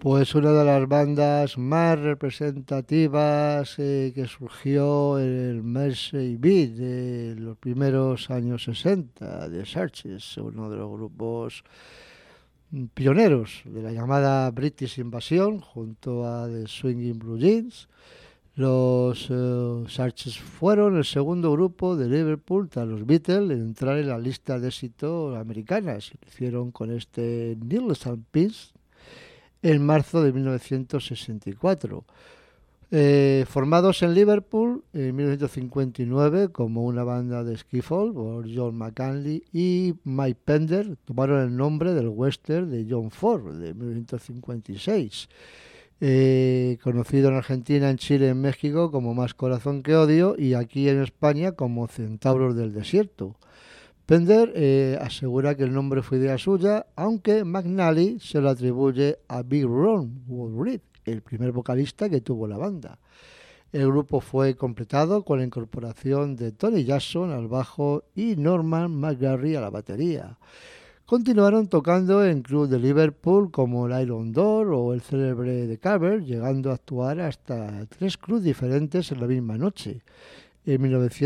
Pues una de las bandas más representativas que surgió en el Mersey Beat de los primeros años 60, de Searches, uno de los grupos pioneros de la llamada British Invasion, junto a The Swinging Blue Jeans. Los Searches fueron el segundo grupo de Liverpool tras los Beatles en entrar en la lista de éxito americanas. Lo hicieron con este Needles and Pins en marzo de 1964. Formados en Liverpool en 1959 como una banda de skiffle por John McCanley y Mike Pender, tomaron el nombre del western de John Ford de 1956. Conocido en Argentina, en Chile, en México como Más Corazón que Odio y aquí en España como Centauros del Desierto. Pender asegura que el nombre fue idea suya, aunque McNally se lo atribuye a Big Ron Woodward, el primer vocalista que tuvo la banda. El grupo fue completado con la incorporación de Tony Jackson al bajo y Norman McGarry a la batería. Continuaron tocando en clubes de Liverpool como el Iron Door o el célebre The Cavern, llegando a actuar hasta 3 clubes diferentes en la misma noche. En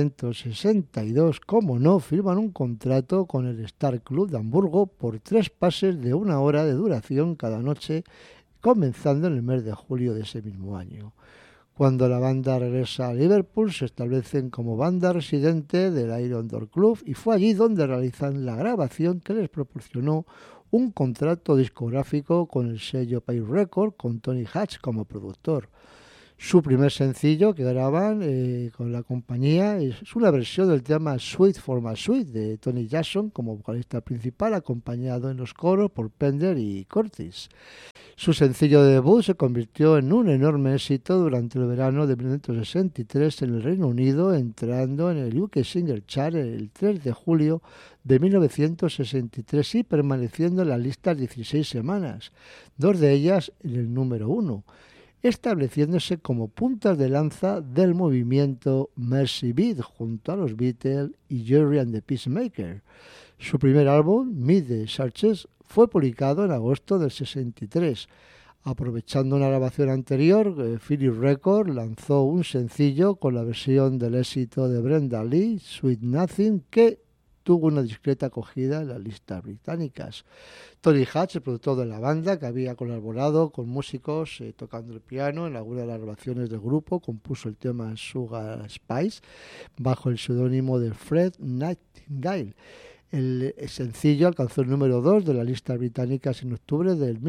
1962, como no, firman un contrato con el Star Club de Hamburgo por 3 pases de 1 hora de duración cada noche, comenzando en el mes de julio de ese mismo año. Cuando la banda regresa a Liverpool, se establecen como banda residente del Iron Door Club y fue allí donde realizan la grabación que les proporcionó un contrato discográfico con el sello Pay Record, con Tony Hatch como productor. Su primer sencillo que graban con la compañía es una versión del tema Sweet for My Sweet de Tony Jackson como vocalista principal, acompañado en los coros por Pender y Curtis. Su sencillo de debut se convirtió en un enorme éxito durante el verano de 1963 en el Reino Unido, entrando en el UK Single Chart el 3 de julio de 1963 y permaneciendo en las listas 16 semanas, 2 de ellas en el número 1. Estableciéndose como puntas de lanza del movimiento Mersey Beat junto a los Beatles y Jerry and the Peacemaker. Su primer álbum, Meet the Searchers, fue publicado en agosto del 63. Aprovechando una grabación anterior, Philips Records lanzó un sencillo con la versión del éxito de Brenda Lee, Sweet Nothing, que tuvo una discreta acogida en las listas británicas. Tony Hatch, el productor de la banda, que había colaborado con músicos tocando el piano en algunas de las grabaciones del grupo, compuso el tema Sugar Spice bajo el seudónimo de Fred Nightingale. El sencillo alcanzó el número 2 de las listas británicas en octubre del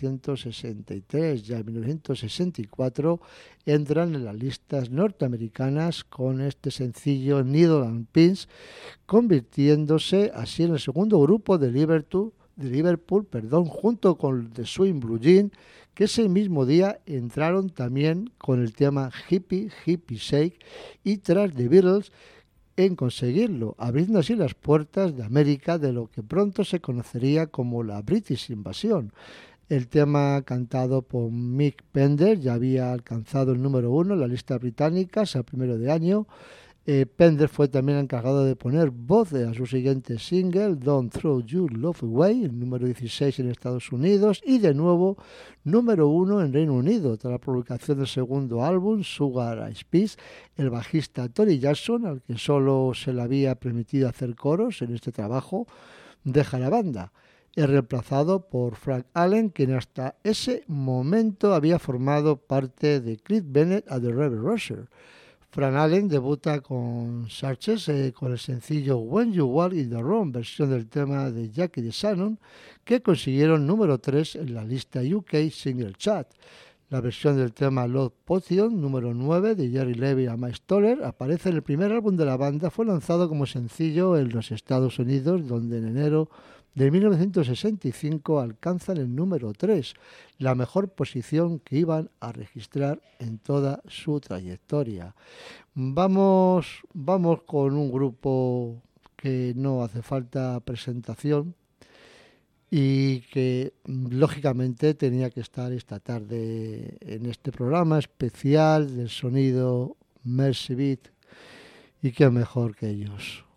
1963. Ya en 1964 entran en las listas norteamericanas con este sencillo Needle and Pins, convirtiéndose así en el segundo grupo de Liverpool, junto con The Swing Blue Jeans, que ese mismo día entraron también con el tema Hippie Shake y tras The Beatles en conseguirlo, abriendo así las puertas de América de lo que pronto se conocería como la British Invasion. El tema cantado por Mick Pender ya había alcanzado el número 1 en las listas británicas a primero de año. Pender fue también encargado de poner voz a su siguiente single, Don't Throw Your Love Away, el número 16 en Estados Unidos y de nuevo número 1 en Reino Unido. Tras la publicación del segundo álbum, Sugar Spice, el bajista Tony Jackson, al que solo se le había permitido hacer coros en este trabajo, deja la banda. Es reemplazado por Frank Allen, quien hasta ese momento había formado parte de Cliff Bennett a The Rebel Rooster. Frank Allen debuta con Searchers con el sencillo When You Walk in the Room, versión del tema de Jackie DeShannon, que consiguieron número 3 en la lista UK Single Chart. La versión del tema Love Potion, número 9, de Jerry Levy y Mike Stoller, aparece en el primer álbum de la banda. Fue lanzado como sencillo en los Estados Unidos, donde en enero de 1965 alcanzan el número 3, la mejor posición que iban a registrar en toda su trayectoria. Vamos con un grupo que no hace falta presentación y que lógicamente tenía que estar esta tarde en este programa especial del sonido Mersey Beat, y qué mejor que ellos.